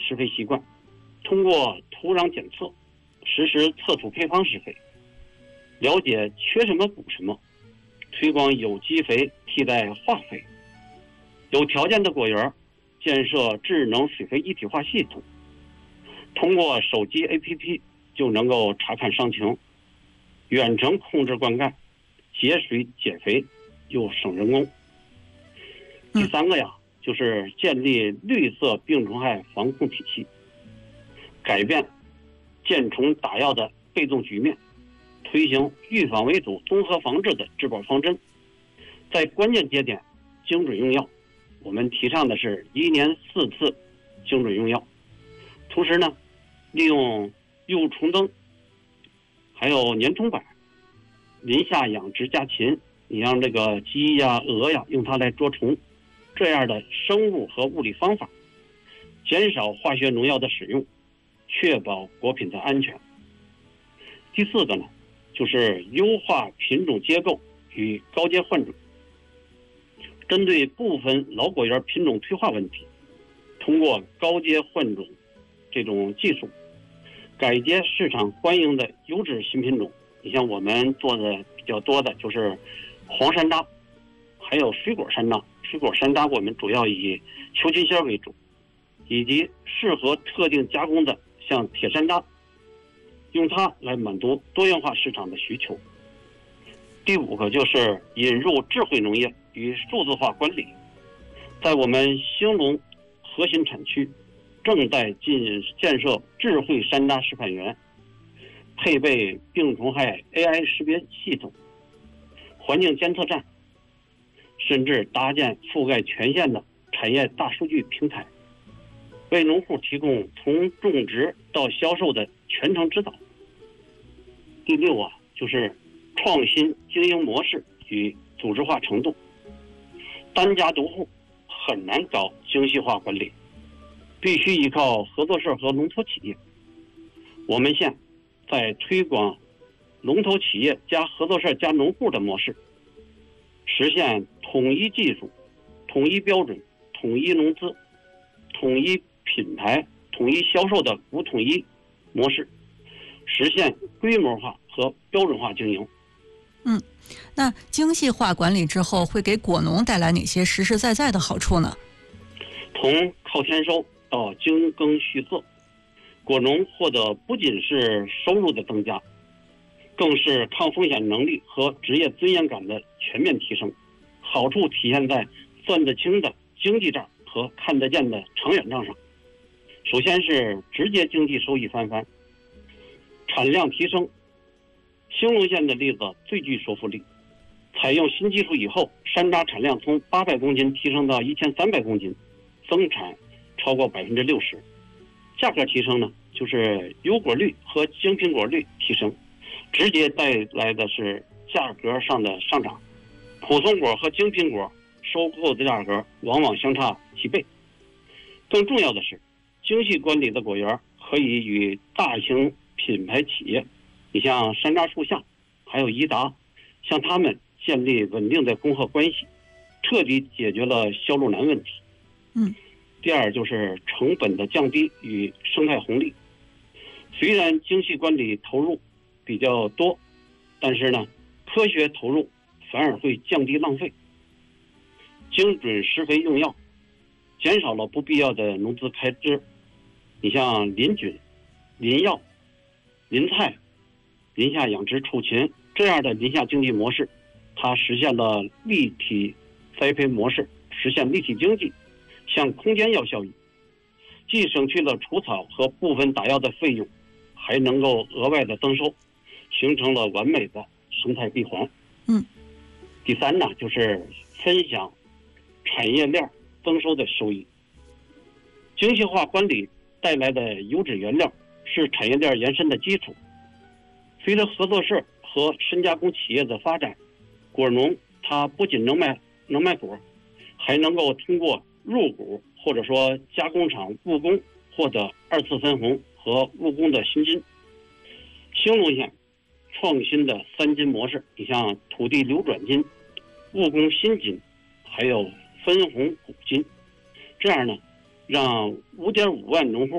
施肥习惯，通过土壤检测实施测土配方施肥，了解缺什么补什么，推广有机肥替代化肥。有条件的果园建设智能水肥一体化系统，通过手机 APP 就能够查看伤情，远程控制灌溉，节水减肥又省人工。第三个呀，就是建立绿色病虫害防控体系，改变见虫打药的被动局面，推行预防为主、综合防治的治保方针，在关键节点精准用药。我们提倡的是1年4次精准用药，同时呢，利用幼虫灯，还有粘虫板，林下养殖家禽，你让这个鸡呀、鹅呀用它来捉虫，这样的生物和物理方法，减少化学农药的使用，确保果品的安全。第四个呢，就是优化品种结构与高阶换种。针对部分老果园品种退化问题，通过高阶换种这种技术，改结市场欢迎的优质新品种。你像我们做的比较多的就是黄山楂，还有水果山楂。水果山楂我们主要以球菌芯为主，以及适合特定加工的像铁山楂，用它来满足多元化市场的需求。第五个就是引入智慧农业与数字化管理。在我们兴隆核心产区，正在建设智慧山楂示范园，配备病虫害 AI 识别系统、环境监测站，甚至搭建覆盖全县的产业大数据平台，为农户提供从种植到销售的全程指导。第六啊，就是创新经营模式与组织化程度。单家独户很难搞精细化管理，必须依靠合作社和龙头企业。我们县在推广龙头企业加合作社加农户的模式，实现统一技术、统一标准、统一农资、统一品牌、统一销售的五统一模式，实现规模化和标准化经营。 那精细化管理之后会给果农带来哪些实实在在的好处呢？ 从靠天收到精耕蓄色，果农获得不仅是收入的增加，更是抗风险能力和职业尊严感的全面提升。好处体现在算得清的经济账和看得见的长远账上。首先是直接经济收益翻番，产量提升。兴隆县的例子最具说服力，采用新技术以后，山楂产量从800公斤提升到1300公斤，增产超过60%。价格提升呢，就是优果率和精品果率提升，直接带来的是价格上的上涨。普通果和精品果收购的价格往往相差几倍。更重要的是，精细管理的果园可以与大型品牌企业，你像山楂树下还有宜达，向他们建立稳定的供货关系，彻底解决了销路难问题。第二就是成本的降低与生态红利。虽然精细管理投入比较多，但是呢，科学投入反而会降低浪费。精准施肥用药，减少了不必要的农资开支。你像林菌、林药、林菜、林下养殖畜禽这样的林下经济模式，它实现了立体栽培模式，实现立体经济，向空间要效益，既省去了除草和部分打药的费用，还能够额外的增收，形成了完美的生态闭环。第三呢，就是分享产业链增收的收益。精细化管理带来的优质原料是产业链延伸的基础。随着合作社和深加工企业的发展，果农他不仅能卖果，还能够通过入股或者说加工厂务工获得2次分红和务工的薪金。兴隆县创新的3金模式，你像土地流转金、务工薪金，还有分红股金，这样呢，让5.5万农户